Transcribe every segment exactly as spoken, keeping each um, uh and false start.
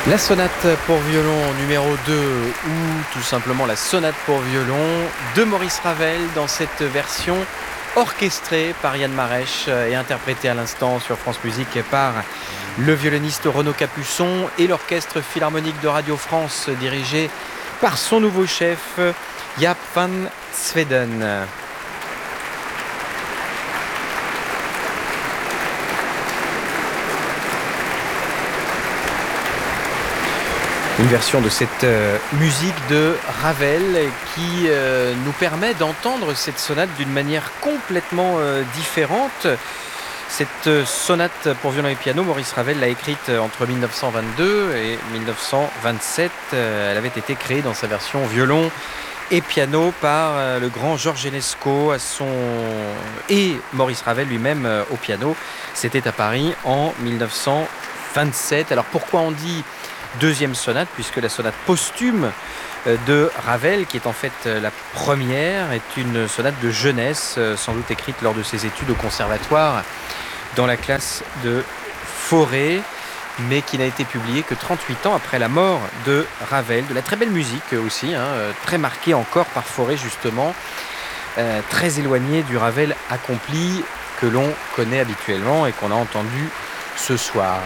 La sonate pour violon numéro deux ou tout simplement la sonate pour violon de Maurice Ravel dans cette version orchestrée par Yann Marèche et interprétée à l'instant sur France Musique par le violoniste Renaud Capuçon et l'orchestre philharmonique de Radio France dirigé par son nouveau chef Jaap van Zweden. Une version de cette euh, musique de Ravel qui euh, nous permet d'entendre cette sonate d'une manière complètement euh, différente. Cette euh, sonate pour violon et piano, Maurice Ravel l'a écrite entre mille neuf cent vingt-deux et mille neuf cent vingt-sept. Euh, elle avait été créée dans sa version violon et piano par euh, le grand Georges Enesco à son... et Maurice Ravel lui-même euh, au piano. C'était à Paris en mille neuf cent vingt-sept. Alors pourquoi on dit deuxième sonate, puisque la sonate posthume de Ravel, qui est en fait la première, est une sonate de jeunesse, sans doute écrite lors de ses études au conservatoire dans la classe de Fauré, mais qui n'a été publiée que trente-huit ans après la mort de Ravel. De la très belle musique aussi, hein, très marquée encore par Fauré justement, euh, très éloignée du Ravel accompli que l'on connaît habituellement et qu'on a entendu ce soir.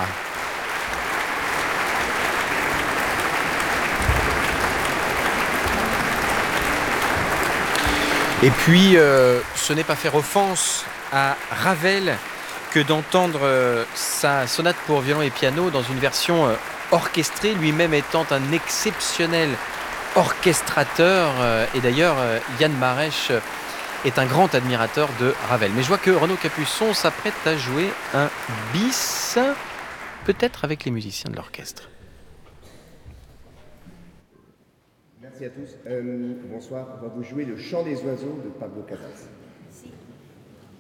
Et puis, euh, ce n'est pas faire offense à Ravel que d'entendre euh, sa sonate pour violon et piano dans une version euh, orchestrée, lui-même étant un exceptionnel orchestrateur. Euh, et d'ailleurs, euh, Yann Marèche est un grand admirateur de Ravel. Mais je vois que Renaud Capuçon s'apprête à jouer un bis, peut-être avec les musiciens de l'orchestre. Merci à tous. Euh, bonsoir. On va vous jouer le chant des oiseaux de Pablo Casals.